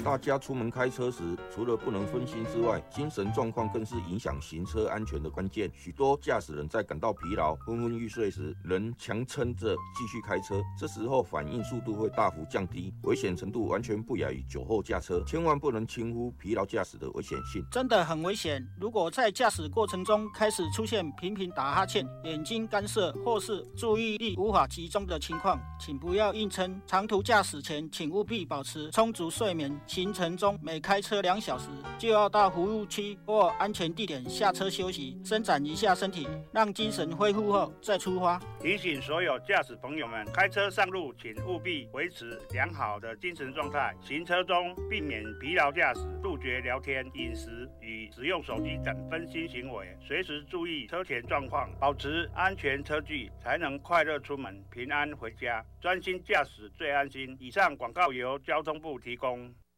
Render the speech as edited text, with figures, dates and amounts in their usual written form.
大家出门开车时，除了不能分心之外，精神状况更是影响行车安全的关键。许多驾驶人在感到疲劳、昏昏欲睡时，仍强撑着继续开车，这时候反应速度会大幅降低，危险程度完全不亚于酒后驾车，千万不能轻忽疲劳驾驶的危险性， 真的很危险。如果在驾驶过程中开始出现频频打哈欠、眼睛干涩或是注意力无法集中的情况，请不要硬撑。长途驾驶前，请务必保持充足睡眠。行程中每开车2小时，就要到服务区或安全地点下车休息，伸展一下身体，让精神恢复后再出发。 提醒所有驾驶朋友们，开车上路请务必维持良好的精神状态，行车中避免疲劳驾驶，杜绝聊天、饮食与使用手机等分心行为，随时注意车前状况，保持安全车距，才能快乐出门，平安回家。专心驾驶最安心。以上广告由交通部提供。